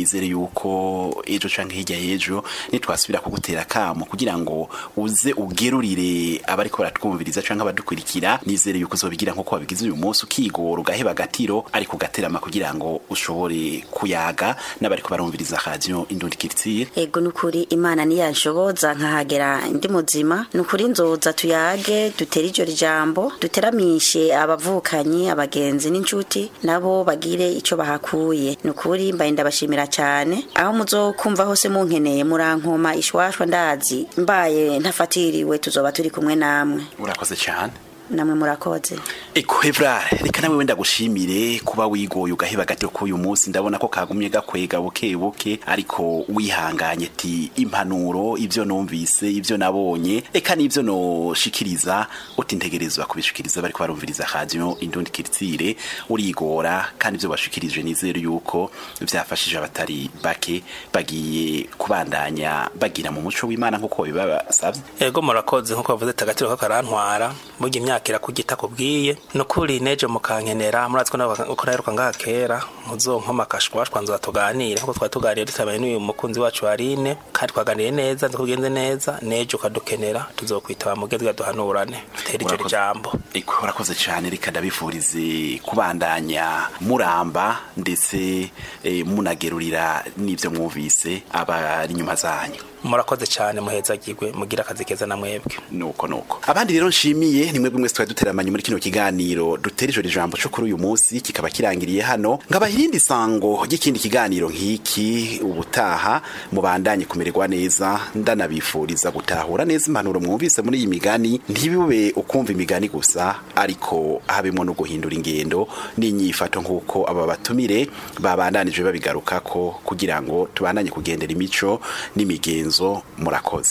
nizere yuko ejo canke hirya y'ejo nitwasubira kugutera kamo kugira ngo uze ugerurire abariko baratwumviriza canke abadukurikira, nizere yuko uzobigira nkuko wabigize uyu munsi, ukigora ugaheba agatiro ariko ugaterama kugira ngo ushobore kuyaga n'abariko barumviriza radio Indundi Culture. Ego nukuri Imana niyanshoboza nkahagera ndi muzima, nukuri nzoza tuyage dutere iryo jambo, duteramishe abavukanyi, abagenzi n'inshuti nabo bagire ico bahakuye. Nukuri mbaye ndabashimira cyane, aho muzokumva hose munkeneye murankoma ishwashwa ndazi mbaye ntafatiriwe tuzoba turi kumwe namwe. Urakoze cyane. Namwe murakoze. Eko Evra, reka nawe wenda gushimire kuba wigoye ugaheba gatyo ko uyu munsi ndabona ko kagumye gakwega buke ariko wihanganye ati impanuro ivyo numvise ivyo nabonye eka nivyo no shikiriza uti ntegerezwa kubishikiriza bariko barumviriza radio Indundi Culture, urigora kandi ivyo bashikirije nizere yuko vyafashije abatari bake bagiye kubandanya bagira mu muco w'Imana nkuko bibasavye. Ego murakoze nkuko bavuze tagatiro ko karantwara burya imyakira kugita kubwiye nukuri neje mukankenera muratwe uko naheruka ngakera muzonkoma kashwashwa nzo tuganire nkuko twatuganiye dutabaye n'uyu mukunzi wacu Arine kandi twaganiye neza nzukugenze neza neje ukadukenera tuzokwitaba mugezwe duhanurane tera icyo jambo. Eko urakoze cyane, reka ndabifurize kubandanya muramba ndetse munagerurira n'ivyo mwumvise abari nyuma zanyu. Murakoze cyane muhezagirwe mugira akazi keza na mwebwe. Nuko abandi rero nshimiye ni mwebwe mwese twaduteramanye muri kino kiganiro dutera ijoro ijambo cyo kuri uyu munsi kikaba kirangiriye hano, ngabahirindi sango y'ikindi kiganiro nk'iki ubutaha mubandanye kumererwa neza, ndanabifuriza gutahura neza impanuro mwumvise muri iyi migani, ntibibe ukumva imigani gusa ariko habemo no guhindura ingendo n'inyifato nkuko aba batumire babandanije babigarukako kugira ngo tubandanye kugendera imico n'imigenzo. Murakoze.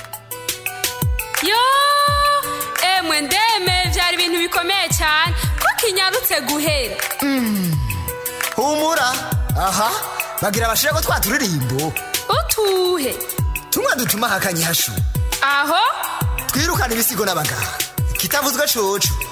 Yo emwe ndeme byari ibintu bikomeye cyane ko kinyarutse guhera. Humura aha bagira abashira ko twaturirimbo utuhe tumwe dutuma hakanyihashu aho twirukana ibisigo n'abaganga kitavuzwe coco